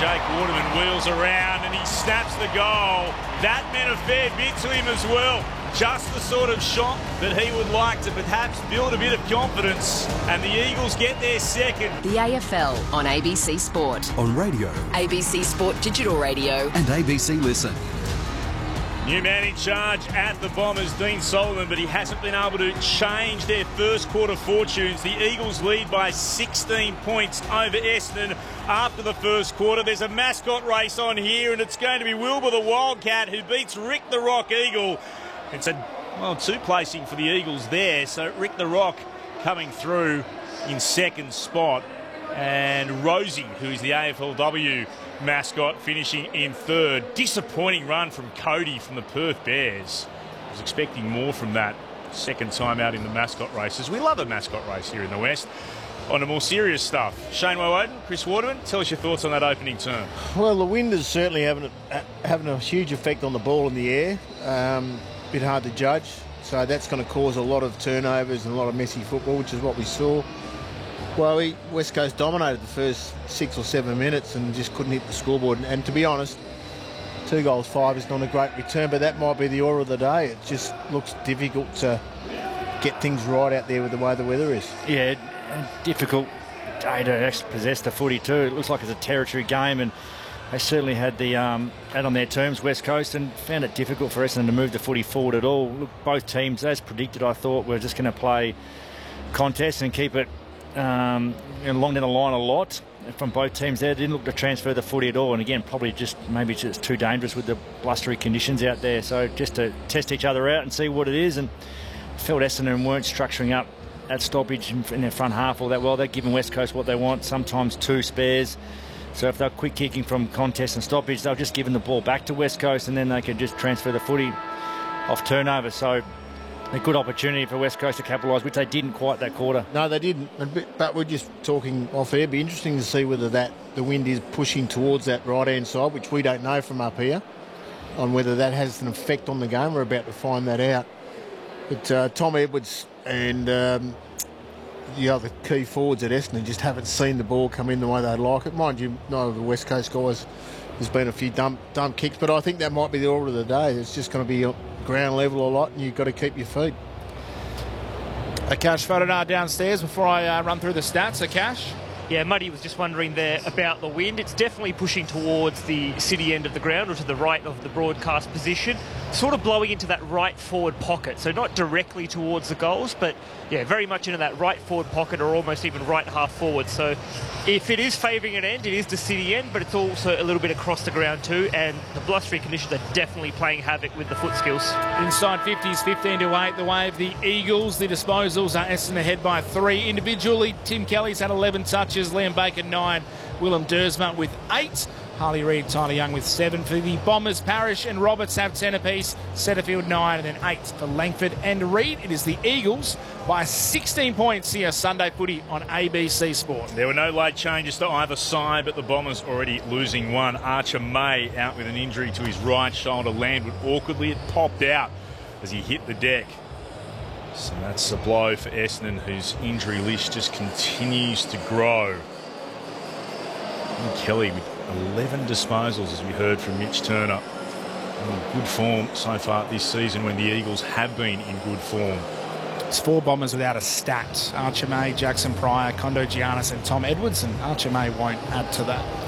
Jake Waterman wheels around and he snaps the goal. That meant a fair bit to him as well. Just the sort of shot that he would like to perhaps build a bit of confidence. And the Eagles get their second. The AFL on ABC Sport. On radio. ABC Sport Digital Radio. And ABC Listen. New man in charge at the Bombers, Dean Solomon, but he hasn't been able to change their first quarter fortunes. The Eagles lead by 16 points over Essendon after the first quarter. There's a mascot race on here, and it's going to be Wilbur the Wildcat who beats Rick the Rock Eagle. It's a, two placing for the Eagles there. So Rick the Rock coming through in second spot, and Rosie, who's the AFLW mascot, finishing in third. Disappointing run from Cody from the Perth Bears. I was expecting more from that second time out in the mascot races. We love a mascot race here in the West. On to more serious stuff. Shane Woden, Chris Waterman, tell us your thoughts on that opening term. Well, the wind is certainly having a huge effect on the ball in the air. Bit hard to judge. So that's going to cause a lot of turnovers and a lot of messy football, which is what we saw. Well, West Coast dominated the first 6 or 7 minutes and just couldn't hit the scoreboard. And to be honest, 2 goals 5 is not a great return, but that might be the order of the day. It just looks difficult to get things right out there with the way the weather is. Yeah, a difficult day to actually possess the footy too. It looks like it's a territory game, and they certainly had the had on their terms, West Coast, and found it difficult for Essendon to move the footy forward at all. Look, both teams, as predicted, I thought, were just going to play contests and keep it along down the line a lot from both teams there. They didn't look to transfer the footy at all, and again, probably just maybe it's too dangerous with the blustery conditions out there. So just to test each other out and see what it is, and felt Essendon weren't structuring up at stoppage in their front half all that well. They're giving West Coast what they want, sometimes 2 spares. So if they're quick kicking from contest and stoppage, they're just giving the ball back to West Coast, and then they could just transfer the footy off turnover. So a good opportunity for West Coast to capitalise, which they didn't quite that quarter. No, they didn't. But we're just talking off air. It'd be interesting to see whether the wind is pushing towards that right-hand side, which we don't know from up here, on whether that has an effect on the game. We're about to find that out. But Tom Edwards and the other key forwards at Essendon just haven't seen the ball come in the way they'd like it. Mind you, none of the West Coast guys, there's been a few dump kicks, but I think that might be the order of the day. It's just going to be ground level a lot, and you've got to keep your feet. Akash Fodana downstairs before I run through the stats. Akash? Yeah, Muddy was just wondering there about the wind. It's definitely pushing towards the city end of the ground, or to the right of the broadcast position, sort of blowing into that right forward pocket. So not directly towards the goals, but yeah, very much into that right forward pocket, or almost even right half forward. So if it is favouring an end, it is the city end, but it's also a little bit across the ground too, and the blustery conditions are definitely playing havoc with the foot skills. Inside 50s, 15-8, the way of the Eagles. The disposals are Essendon ahead by 3 individually. Tim Kelly's had 11 touches, Liam Baker 9, Willem Dersma with 8. Harley Reid, Tyler Young with 7 for the Bombers. Parrish and Roberts have 10 apiece. Setterfield 9, and then 8 for Langford and Reid. It is the Eagles by 16 points here Sunday footy on ABC Sport. There were no late changes to either side, but the Bombers already losing one. Archer May out with an injury to his right shoulder, landed awkwardly. It popped out as he hit the deck. So that's a blow for Essendon, whose injury list just continues to grow. And Kelly with 11 disposals, as we heard from Mitch Turner. Good form so far this season, when the Eagles have been in good form. It's 4 Bombers without a stat. Archer May, Jackson Pryor, Kondo Giannis and Tom Edwards, and Archer May won't add to that.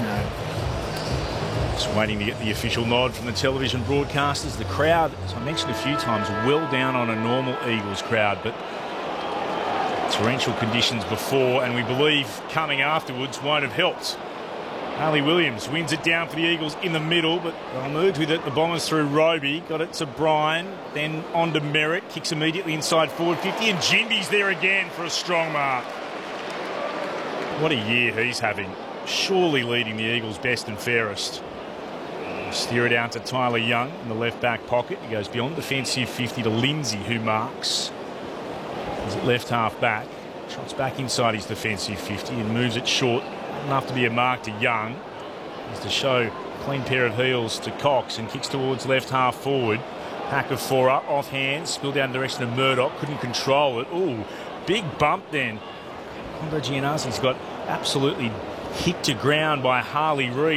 No. Just waiting to get the official nod from the television broadcasters. The crowd, as I mentioned a few times, well down on a normal Eagles crowd, but torrential conditions before, and we believe coming afterwards won't have helped. Harley Williams wins it down for the Eagles in the middle, but they'll move with it. The Bombers through Roby, got it to Bryan, then on to Merritt, kicks immediately inside forward 50, and Jimby's there again for a strong mark. What a year he's having. Surely leading the Eagles best and fairest. Steer it out to Tyler Young in the left back pocket. He goes beyond defensive 50 to Lindsay, who marks. He's at left half back. Trots back inside his defensive 50 and moves it short. Enough to be a mark to Young. He's to show clean pair of heels to Cox and kicks towards left half forward. Pack of 4 up, off hands, spilled down the direction of Murdoch, couldn't control it. Ooh, big bump then. Kondo Giannazzi's got absolutely hit to ground by Harley Reid.